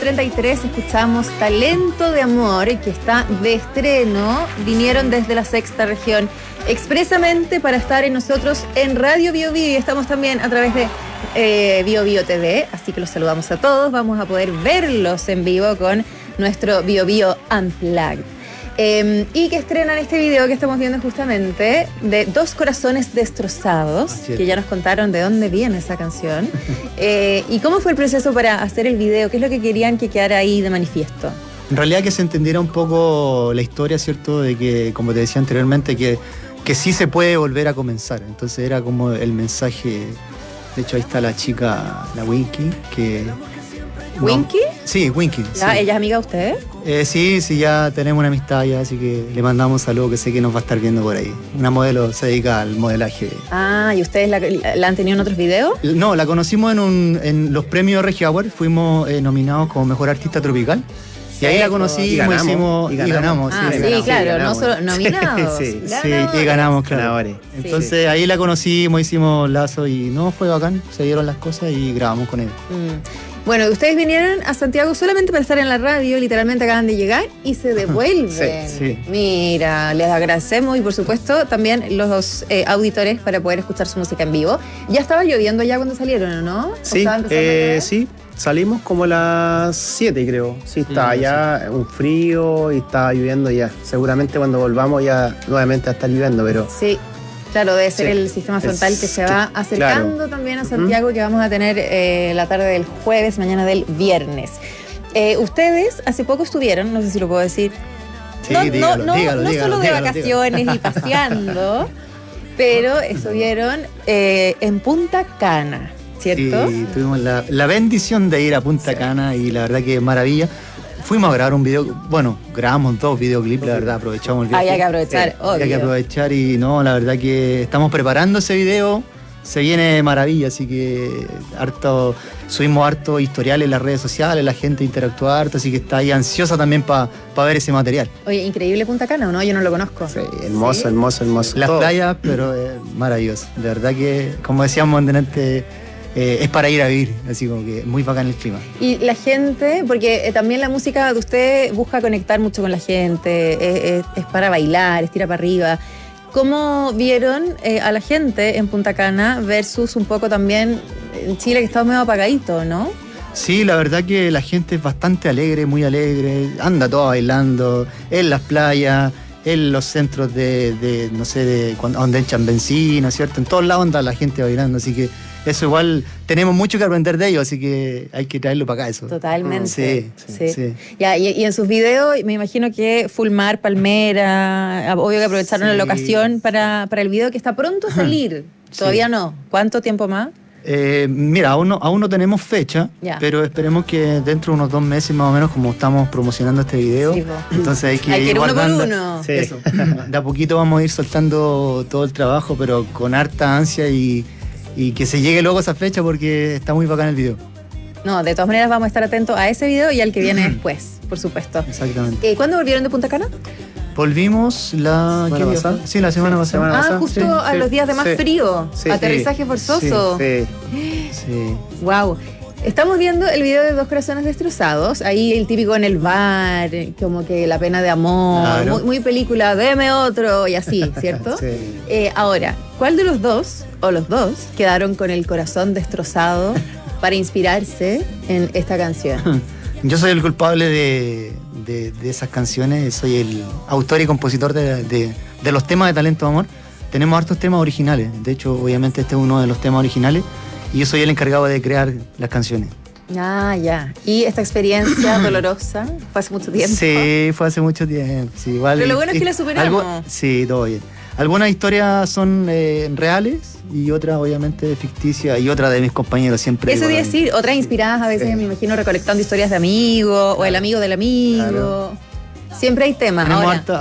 8:33 escuchamos Talento de Amor, que está de estreno. Vinieron desde la sexta región expresamente para estar en nosotros en Radio Bio Bio, y estamos también a través de Bio Bio TV, así que los saludamos a todos. Vamos a poder verlos en vivo con nuestro Bio Bio Unplugged. Y que estrenan este video que estamos viendo justamente de Dos Corazones Destrozados, que ya nos contaron de dónde viene esa canción. ¿Y cómo fue el proceso para hacer el video? ¿Qué es lo que querían que quedara ahí de manifiesto? En realidad que se entendiera un poco la historia, ¿cierto? De que, como te decía anteriormente, que sí se puede volver a comenzar. Entonces era como el mensaje. De hecho, ahí está la chica, la Winky, que... ¿Winky? No, sí, Winky. ¿Ya? Sí. ¿Ella es amiga de ustedes? Sí, ya tenemos una amistad ya, así que le mandamos saludos, que sé que nos va a estar viendo por ahí. Una modelo, se dedica al modelaje. Ah, ¿y ustedes la han tenido en otros videos? No, la conocimos en los premios Reggae Award, fuimos nominados como Mejor Artista Tropical. Y ahí la conocimos, y ganamos. Ah, sí, claro, ganamos. No solo nominados. Sí, y ganamos, claro. Entonces ahí la conocimos, hicimos lazo y no, fue bacán, se dieron las cosas y grabamos con él. Bueno, ustedes vinieron a Santiago solamente para estar en la radio, literalmente acaban de llegar y se devuelven. Sí. Mira, les agradecemos y por supuesto también los auditores para poder escuchar su música en vivo. ¿Ya estaba lloviendo ya cuando salieron o no? Sí, sí. Salimos como a las 7, creo. Sí, estaba ya un frío y estaba lloviendo ya. Seguramente cuando volvamos ya nuevamente va a estar lloviendo, pero... Sí, claro, debe ser el sistema frontal que se va acercando también a Santiago, que vamos a tener la tarde del jueves, mañana del viernes. Ustedes hace poco estuvieron, no sé si lo puedo decir, dígalo, solo de vacaciones y paseando, pero estuvieron en Punta Cana, ¿cierto? Sí, tuvimos la bendición de ir a Punta Cana y la verdad que maravilla. Fuimos a grabar un video, bueno, grabamos 2 videoclips, la verdad, aprovechamos el video. Hay que aprovechar, obvio. Hay que aprovechar y no, la verdad que estamos preparando ese video, se viene maravilla, así que subimos harto historial en las redes sociales, la gente interactúa harto, así que está ahí ansiosa también para ver ese material. Oye, increíble Punta Cana, ¿o no? Yo no lo conozco. Sí, hermoso. Las playas, pero maravilloso, de verdad que, como decíamos antes, es para ir a vivir, así como que muy bacán el clima. Y la gente, porque también la música de usted busca conectar mucho con la gente, es para bailar, es tira para arriba. ¿Cómo vieron a la gente en Punta Cana versus un poco también en Chile, que estaba medio apagadito, ¿no? Sí, la verdad que la gente es bastante alegre, muy alegre, anda toda bailando en las playas, en los centros de no sé, donde echan benzina, ¿cierto? En todos lados anda la gente bailando, así que eso igual tenemos mucho que aprender de ellos, así que hay que traerlo para acá eso. Totalmente. Sí. Ya, y en sus videos me imagino que full mar, palmera, obvio que aprovecharon la locación para el video que está pronto a salir. Todavía no. ¿Cuánto tiempo más? Mira, aún no tenemos fecha, pero esperemos que dentro de unos 2 meses más o menos, como estamos promocionando este video, entonces hay que ir guardando. Uno por uno. Sí. Eso. De a poquito vamos a ir soltando todo el trabajo, pero con harta ansia y que se llegue luego a esa fecha porque está muy bacán el video. No, de todas maneras vamos a estar atentos a ese video y al que viene después, por supuesto. Exactamente. ¿Cuándo volvieron de Punta Cana? Volvimos la semana pasada. Justo a los días de más frío. Aterrizaje forzoso. Sí. Wow. Estamos viendo el video de Dos Corazones Destrozados. Ahí el típico en el bar, como que la pena de amor, claro. muy película, deme otro y así, ¿cierto? Sí. Ahora, ¿cuál de los dos, o los dos, quedaron con el corazón destrozado para inspirarse en esta canción? Yo soy el culpable de esas canciones, soy el autor y compositor de los temas de Talento de Amor. Tenemos hartos temas originales, de hecho, obviamente este es uno de los temas originales. Y yo soy el encargado de crear las canciones. Ah, ya. ¿Y esta experiencia dolorosa fue hace mucho tiempo? Sí, fue hace mucho tiempo. Sí, igual, pero lo bueno es que la superamos. Sí, todo bien. Algunas historias son reales y otras obviamente ficticias y otras de mis compañeros siempre. Eso de decir, otras inspiradas a veces, me imagino, recolectando historias de amigos, claro, o el amigo del amigo. Claro. Siempre hay temas. Tenemos ahora.